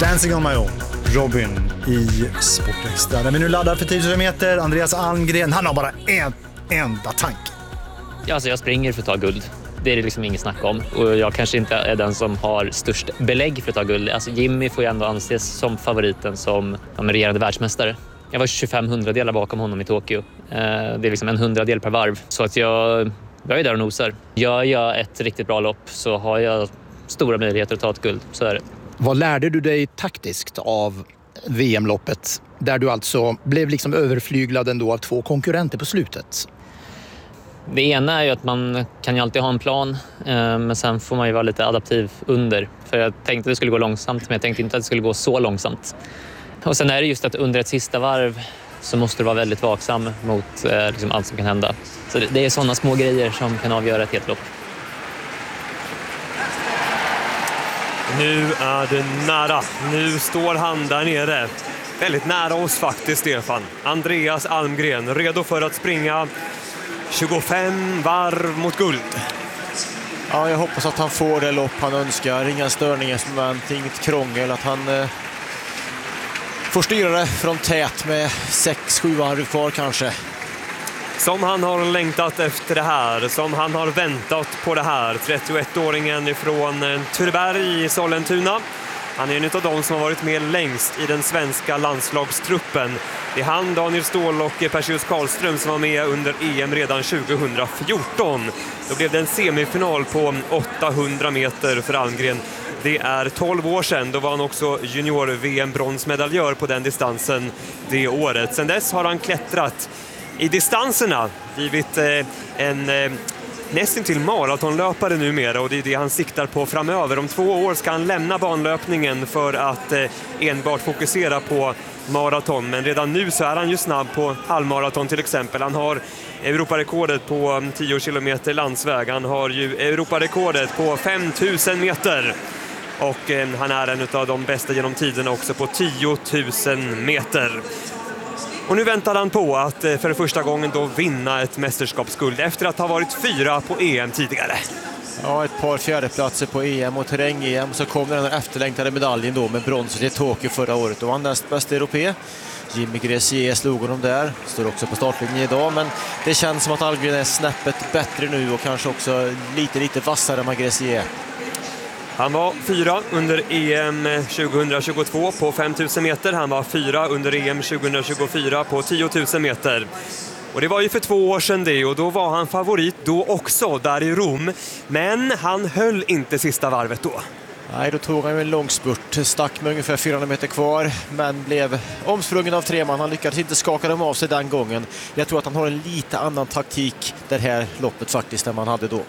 Dancing on my own, Robin i Sportextra. Där vi nu laddar för 10 000 meter. Andreas Almgren, han har bara en enda tanke. Alltså jag springer för att ta guld. Det är det liksom inget snack om. Och jag kanske inte är den som har störst belägg för att ta guld. Alltså Jimmy får ju ändå anses som favoriten som regerande världsmästare. Jag var 25 hundradelar bakom honom i Tokyo. Det är liksom en 100-del per varv. Så att jag är där och nosar. Gör jag ett riktigt bra lopp så har jag stora möjligheter att ta ett guld. Så är det. Vad lärde du dig taktiskt av VM-loppet? Där du alltså blev liksom överflyglad ändå av 2 konkurrenter på slutet. Det ena är ju att man kan ju alltid ha en plan. Men sen får man ju vara lite adaptiv under. För jag tänkte att det skulle gå långsamt, men jag tänkte inte att det skulle gå så långsamt. Och sen är det just att under ett sista varv så måste du vara väldigt vaksam mot liksom allt som kan hända. Så det är sådana små grejer som kan avgöra ett helt lopp. Nu är det nära. Nu står han där nere. Väldigt nära oss faktiskt, Stefan. Andreas Almgren, redo för att springa 25 varv mot guld. Ja, jag hoppas att han får det lopp han önskar. Inga störningar, inget krångel. Att han får styra det från tät med 6-7 varv kvar kanske. Som han har längtat efter det här, som han har väntat på det här. 31-åringen ifrån Tureberg i Sollentuna. Han är en av de som har varit med längst i den svenska landslagstruppen. Det är han, Daniel Ståhl och Perseus Karlström som var med under EM redan 2014. Då blev det en semifinal på 800 meter för Almgren. Det är 12 år sedan, då var han också junior-VM-bronsmedaljör på den distansen det året. Sen dess har han klättrat i distanserna, givit en nästan till maratonlöpare numera, och det är det han siktar på framöver. Om 2 år ska han lämna banlöpningen för att enbart fokusera på maraton. Men redan nu så är han ju snabb på halvmaraton till exempel. Han har Europarekordet på 10 kilometer landsväg. Han har ju Europarekordet på 5000 meter. Och han är en av de bästa genom tiden också på 10 000 meter. Och nu väntar han på att för första gången då vinna ett mästerskapsguld efter att ha varit 4 på EM tidigare. Ja, ett par fjärdeplatser på EM och terräng-EM. Så kom den här efterlängtade medaljen då med bronset i Tokyo förra året. Och han näst bästa europé. Jimmy Gressier slog honom där. Står också på startlinjen idag. Men det känns som att Almgren är snäppet bättre nu och kanske också lite vassare än Gressier. Han var 4 under EM 2022 på 5000 meter. Han var 4 under EM 2024 på 10 000 meter. Och det var ju för 2 år sedan det, och då var han favorit då också där i Rom. Men han höll inte sista varvet då. Nej, då tog han en lång spurt. Stack med ungefär 400 meter kvar, men blev omsprungen av 3 man. Han lyckades inte skaka dem av sig den gången. Jag tror att han har en lite annan taktik det här loppet faktiskt än man hade då.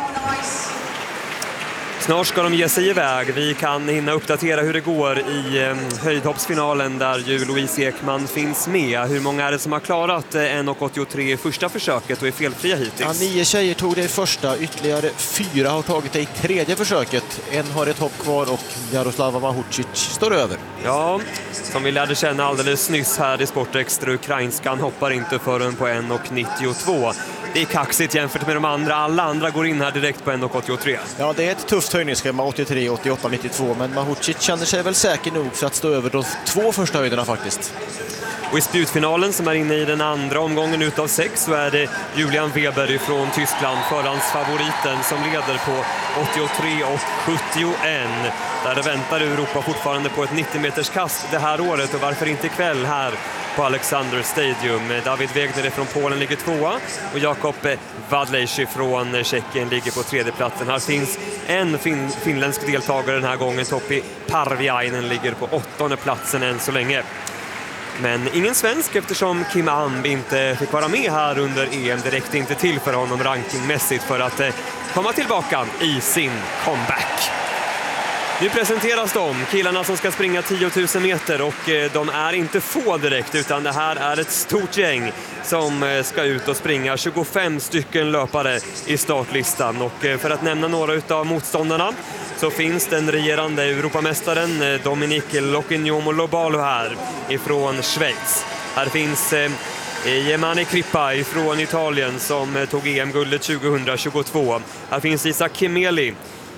Snart ska de ge sig iväg. Vi kan hinna uppdatera hur det går i höjdhoppsfinalen där ju Louise Ekman finns med. Hur många är det som har klarat 1,83 i första försöket och är felfria hittills? Ja, 9 tjejer tog det i första, ytterligare 4 har tagit det i tredje försöket. En har ett hopp kvar och Jaroslava Mahučić står över. Ja, som vi lärde känna alldeles nyss här i Sportextra, ukrainskan hoppar inte förrän på 1,92. Det är kaxigt jämfört med de andra. Alla andra går in här direkt på 1,83. Ja, det är ett tufft höjningsschema, 83, 88, 92. Men Mahučić känner sig väl säker nog för att stå över de 2 första höjderna faktiskt. Och i spjutfinalen som är inne i den andra omgången utav 6 så är det Julian Weber från Tyskland, förhandsfavoriten, som leder på 83 och 71. Där väntar Europa fortfarande på ett 90-meters kast det här året, och varför inte ikväll här på Alexander Stadium. David Wegner från Polen ligger 2 och Jakob Wadlejszy från Tjeckien ligger på 3:e platsen. Här finns en finländsk deltagare den här gången. Topi Parviainen ligger på 8:e platsen än så länge. Men ingen svensk, eftersom Kim Amb inte fick vara med här under EM. Det räckte inte till för honom rankingmässigt för att komma tillbaka i sin comeback. Nu presenteras de, killarna som ska springa 10 000 meter, och de är inte få direkt, utan det här är ett stort gäng som ska ut och springa. 25 stycken löpare i startlistan, och för att nämna några av motståndarna så finns den regerande Europamästaren Dominique Locignomo-Lobalo här ifrån Schweiz. Här finns Yemane Crippa ifrån Italien som tog EM-guldet 2022. Här finns Isaac Kimeli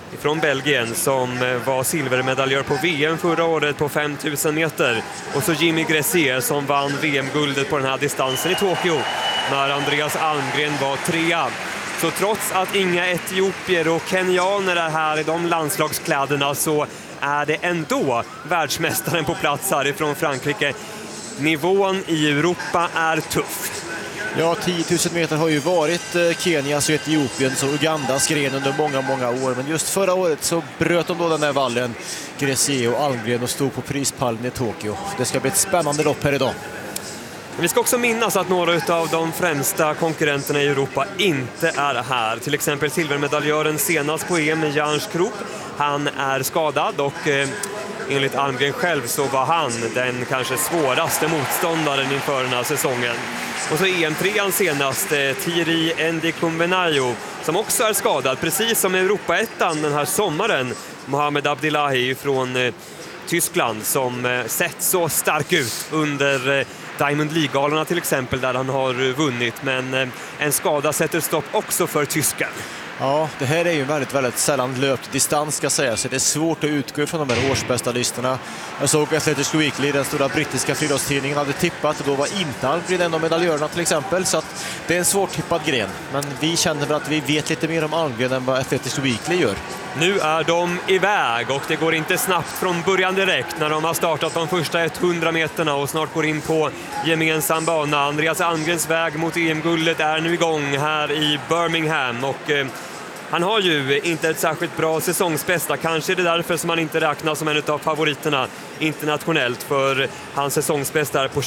från Belgien som var silvermedaljör på VM förra året på 5000 meter. Och så Jimmy Gressier som vann VM-guldet på den här distansen i Tokyo när Andreas Almgren var 3. Så trots att inga etiopier och kenyaner är här i de landslagskläderna så är det ändå världsmästaren på plats härifrån Frankrike. Nivån i Europa är tuff. Ja, 10 000 meter har ju varit Kenias och Etiopiens och Ugandas gren under många år. Men just förra året så bröt de då den här vallen, Gressier och Almgren, och stod på prispallen i Tokyo. Det ska bli ett spännande lopp här idag. Vi ska också minnas att några av de främsta konkurrenterna i Europa inte är här. Till exempel silvermedaljören senast på EM, Jan Schrupp. Han är skadad och enligt Almgren själv så var han den kanske svåraste motståndaren inför den här säsongen. Och så EM-3an senast, Thierry Ndikumbenayo, som också är skadad, precis som Europa-ettan den här sommaren. Mohamed Abdillahi från Tyskland som sett så stark ut under Diamond League-galorna till exempel, där han har vunnit. Men en skada sätter stopp också för tysken. Ja, det här är ju väldigt sällan löpt distans ska säga, så det är svårt att utgå från de här årsbästa listorna. Jag såg Athletics Weekly, den stora brittiska friidrottstidningen, hade tippat och då var inte Almgren en av medaljörerna till exempel, så att det är en svårtippad gren. Men vi känner väl att vi vet lite mer om Almgren än vad Athletics Weekly gör. Nu är de iväg och det går inte snabbt från början direkt när de har startat de första 100 meterna och snart går in på gemensam bana. Andreas Almgrens väg mot EM-guldet är nu igång här i Birmingham och han har ju inte ett särskilt bra säsongsbästa. Kanske är det därför som han inte räknas som en av favoriterna internationellt, för hans säsongsbästa är på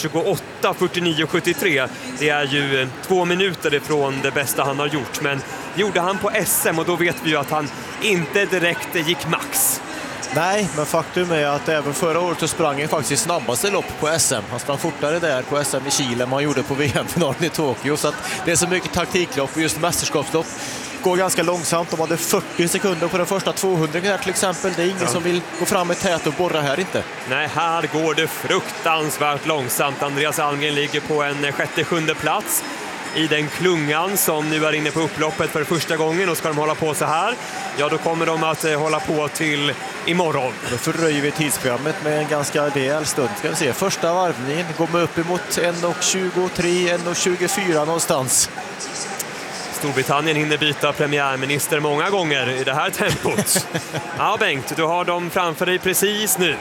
28:49,73. Det är ju 2 minuter ifrån det bästa han har gjort, men gjorde han på SM och då vet vi ju att han inte direkt gick max. Nej, men faktum är att även förra året så sprang han faktiskt i snabbaste lopp på SM. Han sprang fortare där på SM i Chile än han gjorde på VM-finalen i Tokyo. Så att det är så mycket taktiklopp och just mästerskapslopp går ganska långsamt. De hade 40 sekunder på den första 200 här till exempel. Det är ingen som vill gå fram med tät och borra här inte. Nej, här går det fruktansvärt långsamt. Andreas Almgren ligger på en 6:e plats i den klungan som nu är inne på upploppet för första gången, och ska de hålla på så här, ja då kommer de att hålla på till imorgon. Då förröjer vi tidsprogrammet med en ganska rejäl stund. Ska vi se, första varvningen går med upp emot 1:23, 1:24 någonstans. Storbritannien hinner byta premiärminister många gånger i det här tempot. Ja, Bengt, du har dem framför dig precis nu.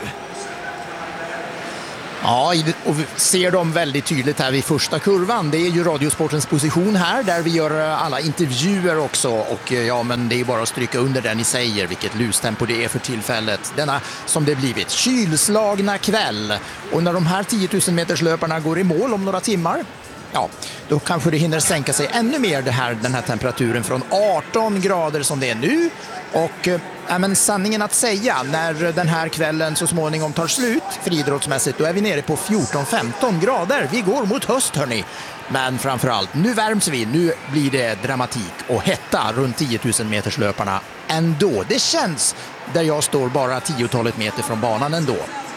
Ja, och vi ser dem väldigt tydligt här vid första kurvan. Det är ju Radiosportens position här där vi gör alla intervjuer också. Och ja, men det är bara att stryka under det ni säger, vilket lustempo det är för tillfället. Denna, som det blivit, kylslagna kväll. Och när de här 10 000 meters löparna går i mål om några timmar, ja, då kanske det hinner sänka sig ännu mer den här temperaturen från 18 grader som det är nu. Och men sanningen att säga, när den här kvällen så småningom tar slut friidrottsmässigt, då är vi nere på 14-15 grader. Vi går mot höst, hörni. Men framförallt, nu värms vi. Nu blir det dramatik och hetta runt 10 000 meters löparna ändå. Det känns där jag står bara 10-talet meter från banan ändå.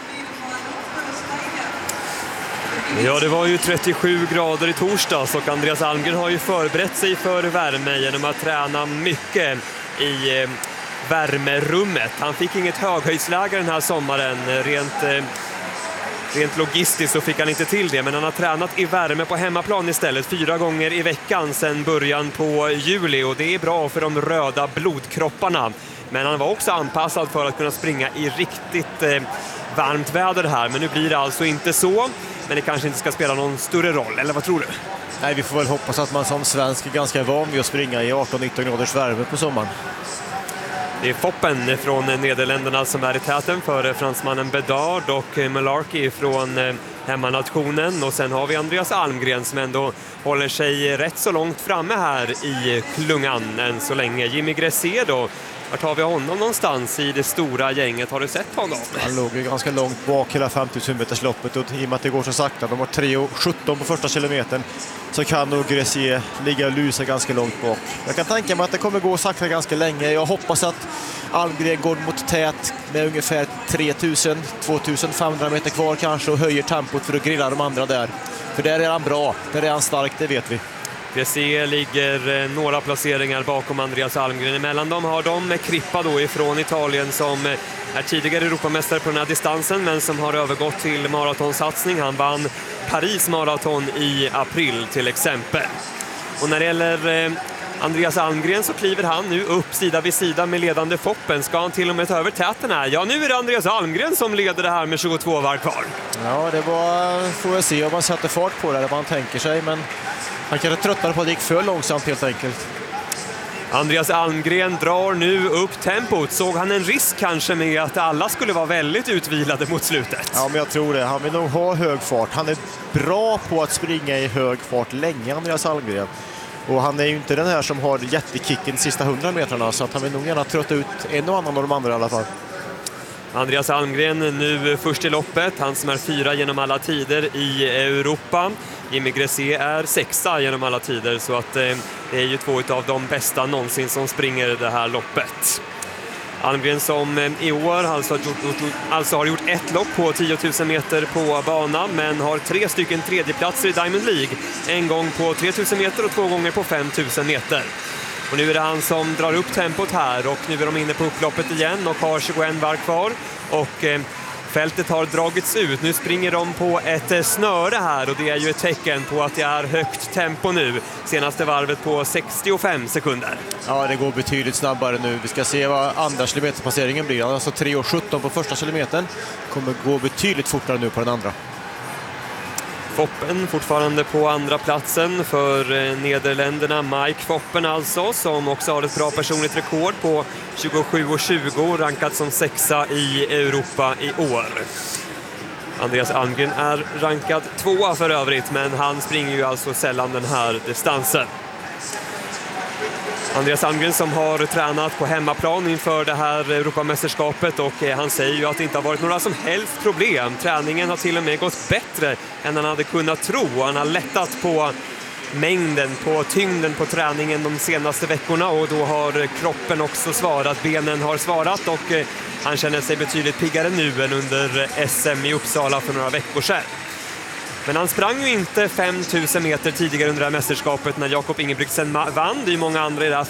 Ja, det var ju 37 grader i torsdags och Andreas Almgren har ju förberett sig för värme genom att träna mycket i värmerummet. Han fick inget höghöjdsläge den här sommaren. Rent logistiskt så fick han inte till det, men han har tränat i värme på hemmaplan istället 4 gånger i veckan sedan början på juli, och det är bra för de röda blodkropparna. Men han var också anpassad för att kunna springa i riktigt varmt väder här, men nu blir det alltså inte så. Men det kanske inte ska spela någon större roll, eller vad tror du? Nej, vi får väl hoppas att man som svensk är ganska van vid att springa i 18-19 graders värme på sommaren. Det är Foppen från Nederländerna som är i täten för fransmannen Bedard och Malarkey från hemmanationen. Och sen har vi Andreas Almgren som ändå håller sig rätt så långt framme här i klungan än så länge. Jimmy Gressier då, vart har vi honom någonstans i det stora gänget? Har du sett honom? Han låg ju ganska långt bak hela 5000 meters loppet, och i och med att det går så sakta, de har 3:17 på första kilometern, så kan nog Gressier ligga och lusa ganska långt bak. Jag kan tänka mig att det kommer gå sakta ganska länge. Jag hoppas att Almgren går mot tät med ungefär 3000-2500 meter kvar kanske och höjer tempot för att grilla de andra där. För där är han bra, där är han stark, det vet vi. Gressier ligger några placeringar bakom Andreas Almgren. Emellan dem har de Crippa då ifrån Italien som är tidigare Europamästare på den här distansen men som har övergått till maratonsatsning. Han vann Paris maraton i april till exempel. Och när det gäller Andreas Almgren så kliver han nu upp sida vid sida med ledande Foppen. Ska han till och med ta över täten här? Ja, nu är det Andreas Almgren som leder det här med 22 varv kvar. Ja, det var, får jag se om man sätter fart på det eller vad han tänker sig, men han kanske tröttnade på att det gick för långsamt helt enkelt. Andreas Almgren drar nu upp tempot. Såg han en risk kanske med att alla skulle vara väldigt utvilade mot slutet? Ja, men jag tror det. Han vill nog ha hög fart. Han är bra på att springa i hög fart länge, Andreas Almgren. Och han är ju inte den här som har jättekicken de sista 100 metrarna, så att han vill nog gärna trötta ut en och annan av de andra i alla fall. Andreas Almgren nu först i loppet, han som är 4 genom alla tider i Europa. Jimmy Gressier är 6 genom alla tider, så att det är ju 2 av de bästa någonsin som springer det här loppet. Almgren som i år alltså har gjort ett lopp på 10 000 meter på bana, men har 3 stycken tredjeplatser i Diamond League. En gång på 3 000 meter och 2 gånger på 5 000 meter. Och nu är det han som drar upp tempot här, och nu är de inne på upploppet igen och har 21 varv kvar. Och fältet har dragits ut. Nu springer de på ett snöre här, och det är ju ett tecken på att det är högt tempo nu. Senaste varvet på 65 sekunder. Ja, det går betydligt snabbare nu. Vi ska se vad andra kilometerpasseringen blir. Alltså 3:17 på första kilometern. Kommer gå betydligt fortare nu på den andra. Foppen fortfarande på andra platsen för Nederländerna. Mike Foppen alltså, som också har ett bra personligt rekord på 27:20, rankat som 6 i Europa i år. Andreas Almgren är rankad 2 för övrigt, men han springer ju alltså sällan den här distansen. Andreas Almgren som har tränat på hemmaplan inför det här Europamästerskapet, och han säger ju att det inte har varit några som helst problem. Träningen har till och med gått bättre än han hade kunnat tro. Han har lättat på mängden, på tyngden på träningen de senaste veckorna, och då har kroppen också svarat, benen har svarat, och han känner sig betydligt piggare nu än under SM i Uppsala för några veckor sedan. Men han sprang ju inte 5 000 meter tidigare under det här mästerskapet när Jakob Ingebrigtsen vann. Det är ju många andra i det här